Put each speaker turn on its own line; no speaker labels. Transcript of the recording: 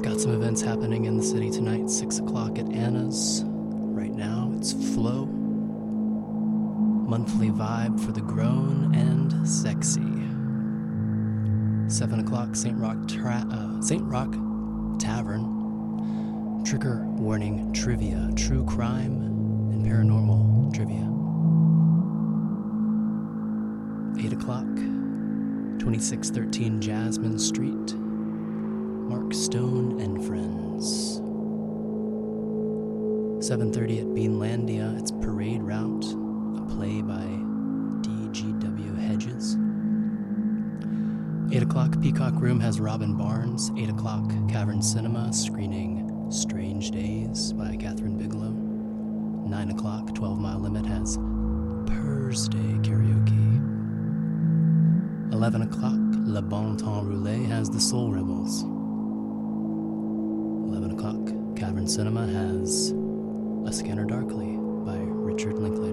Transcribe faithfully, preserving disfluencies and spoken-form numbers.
Got some events happening in the city tonight. six o'clock at Anna's. Right now, it's Flow. Monthly vibe for the grown and sexy. seven o'clock, Saint Rock, tra- uh, Saint Rock Tavern. Trigger warning trivia, true crime and paranormal trivia. eight o'clock, twenty-six thirteen Jasmine Street. Mark Stone and Friends. seven thirty at Beanlandia, it's Parade Route, a play by D G W Hedges. eight o'clock, Peacock Room has Robin Barnes. eight o'clock, Cavern Cinema, screening Strange Days by Catherine Bigelow. nine o'clock, twelve Mile Limit has Purrs Day Karaoke. eleven o'clock, Le Bon Temps Roulé has The Soul Rebels. eleven o'clock, Cavern Cinema has A Scanner Darkly by Richard Linklater.